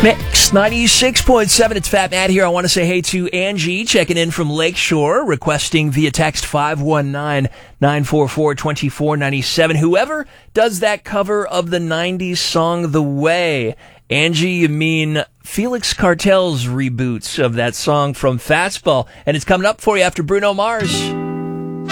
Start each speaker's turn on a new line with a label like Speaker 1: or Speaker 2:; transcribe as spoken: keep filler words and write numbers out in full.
Speaker 1: Mix ninety-six point seven. It's Fat Matt here. I want to say hey to Angie checking in from Lakeshore, requesting via text five one nine, nine four four, two four nine seven. Whoever does that cover of the nineties song The Way. Angie, you mean Felix Cartel's reboots of that song from Fastball. And it's coming up for you after Bruno Mars.